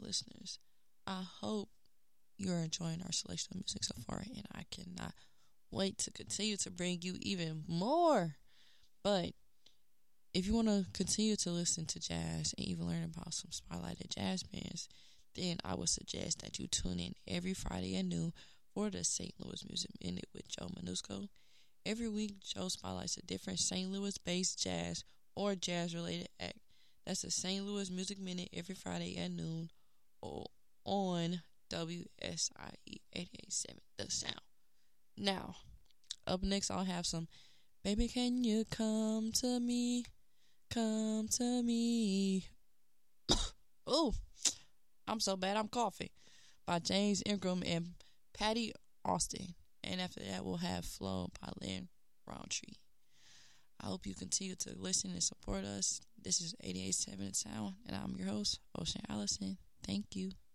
listeners. I hope you're enjoying our selection of music so far, and I cannot wait to continue to bring you even more. But if you want to continue to listen to jazz and even learn about some spotlighted jazz bands, then I would suggest that you tune in every Friday at noon for the St. Louis Music Minute with Joe Manusco. Every week, Joe spotlights a different St. Louis-based jazz or jazz-related act. That's the St. Louis Music Minute every Friday at noon on WSIE 88.7 The Sound. Now, up next, I'll have some Baby Can You Come to Me, Come to Me. Oh, I'm so bad I'm coughing. By James Ingram and Patty Austin. And after that, we'll have Flow by Lynn Roundtree. I hope you continue to listen and support us. This is 88.7 Sound, and I'm your host, Ocean Allison. Thank you.